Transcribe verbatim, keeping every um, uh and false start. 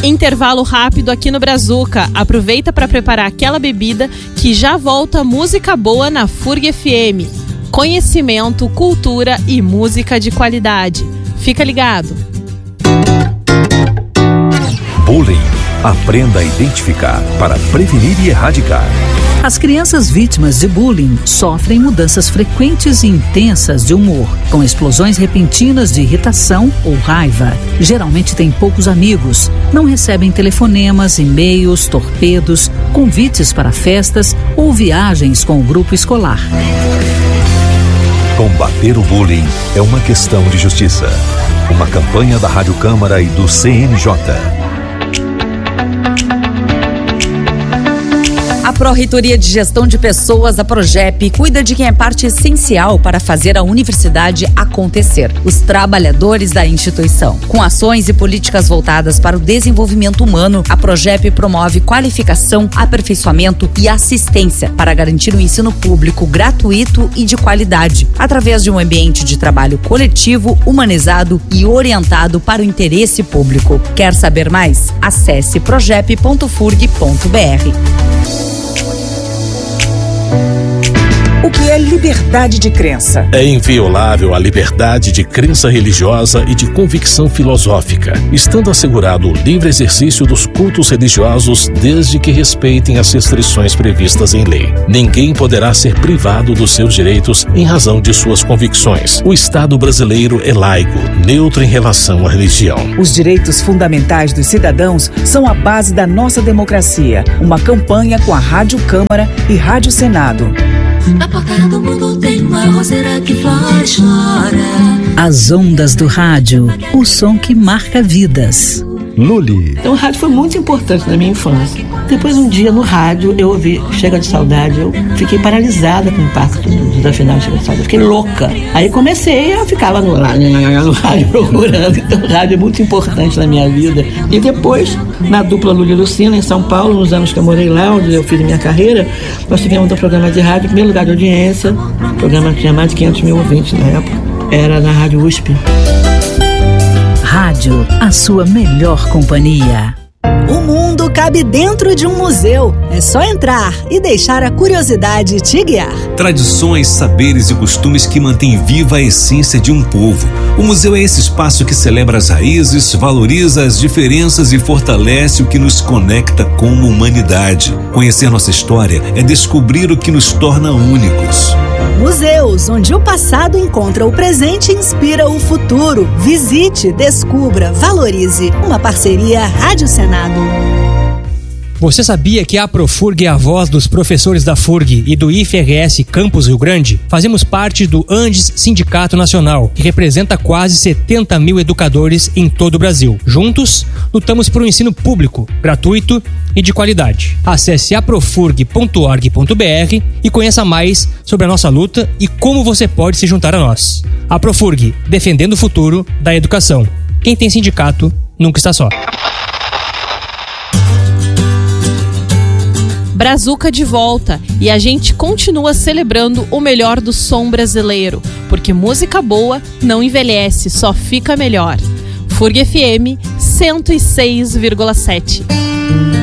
Intervalo rápido aqui no Brazuca. Aproveita para preparar aquela bebida que já volta música boa na F U R G F M. Conhecimento, cultura e música de qualidade. Fica ligado. Bullying. Aprenda a identificar para prevenir e erradicar. As crianças vítimas de bullying sofrem mudanças frequentes e intensas de humor, com explosões repentinas de irritação ou raiva. Geralmente têm poucos amigos, não recebem telefonemas, e-mails, torpedos, convites para festas ou viagens com o grupo escolar. Combater o bullying é uma questão de justiça. Uma campanha da Rádio Câmara e do C N J. A Pró-Reitoria de Gestão de Pessoas, a Progep, cuida de quem é parte essencial para fazer a universidade acontecer, os trabalhadores da instituição. Com ações e políticas voltadas para o desenvolvimento humano, a Progep promove qualificação, aperfeiçoamento e assistência para garantir um ensino público gratuito e de qualidade, através de um ambiente de trabalho coletivo, humanizado e orientado para o interesse público. Quer saber mais? Acesse progep ponto furg ponto br. O que é liberdade de crença? É inviolável a liberdade de crença religiosa e de convicção filosófica, estando assegurado o livre exercício dos cultos religiosos desde que respeitem as restrições previstas em lei. Ninguém poderá ser privado dos seus direitos em razão de suas convicções. O Estado brasileiro é laico, neutro em relação à religião. Os direitos fundamentais dos cidadãos são a base da nossa democracia. Uma campanha com a Rádio Câmara e Rádio Senado. Na porta do mundo tem uma roseira que flora e chora. As ondas do rádio, o som que marca vidas. Luli. Então o rádio foi muito importante na minha infância. Depois um dia no rádio eu ouvi Chega de Saudade, eu fiquei paralisada com o impacto da final de Chega de Saudade, eu fiquei louca. Aí comecei, eu ficava no, no rádio procurando, então o rádio é muito importante na minha vida. E depois, na dupla Luli e Lucina, em São Paulo, nos anos que eu morei lá, onde eu fiz minha carreira, nós tivemos um programa de rádio, em primeiro lugar de audiência, o programa tinha mais de quinhentos mil ouvintes na época, era na Rádio U S P. Rádio, a sua melhor companhia. O mundo cabe dentro de um museu. É só entrar e deixar a curiosidade te guiar. Tradições, saberes e costumes que mantêm viva a essência de um povo. O museu é esse espaço que celebra as raízes, valoriza as diferenças e fortalece o que nos conecta como humanidade. Conhecer nossa história é descobrir o que nos torna únicos. Museus, onde o passado encontra o presente e inspira o futuro. Visite, descubra, valorize. Uma parceria Rádio Senado. Você sabia que a Profurg é a voz dos professores da F U R G e do I F R S Campus Rio Grande? Fazemos parte do Andes Sindicato Nacional, que representa quase setenta mil educadores em todo o Brasil. Juntos, lutamos por um ensino público, gratuito e de qualidade. Acesse aprofurg ponto org ponto br e conheça mais sobre a nossa luta e como você pode se juntar a nós. A Profurg, defendendo o futuro da educação. Quem tem sindicato nunca está só. Brazuca de volta e a gente continua celebrando o melhor do som brasileiro, porque música boa não envelhece, só fica melhor. F U R G F M cento e seis vírgula sete.